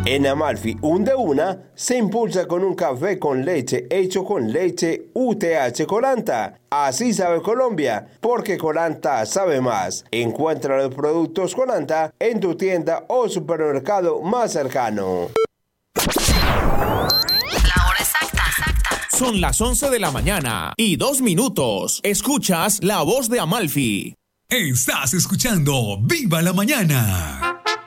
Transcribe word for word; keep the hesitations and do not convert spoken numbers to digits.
En Amalfi, un de una se impulsa con un café con leche hecho con leche U T H Colanta. Así sabe Colombia, porque Colanta sabe más. Encuentra los productos Colanta en tu tienda o supermercado más cercano. La hora exacta, exacta. Son las once de la mañana y dos minutos. Escuchas La Voz de Amalfi. Estás escuchando Viva la Mañana.